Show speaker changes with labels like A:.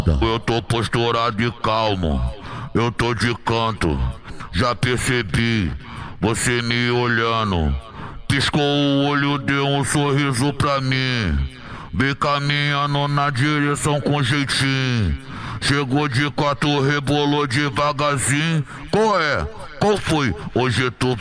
A: Eu tô posturado e calmo, eu tô de canto, já percebi, você me olhando. Piscou o olho, deu um sorriso pra mim. Vem caminhando na direção com jeitinho. Chegou de quatro, rebolou devagarzinho. Qual é? Qual foi? Hoje tu